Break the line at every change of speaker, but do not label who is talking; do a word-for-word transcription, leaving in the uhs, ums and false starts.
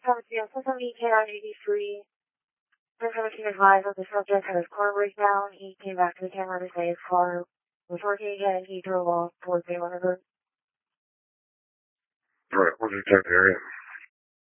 Seventeen seventy K nine eighty-three. ten seventeen advised that the subject had his car breakdown. He came back to the camera to say his car was working again. He drove off towards the River.
Alright, we'll just check the area.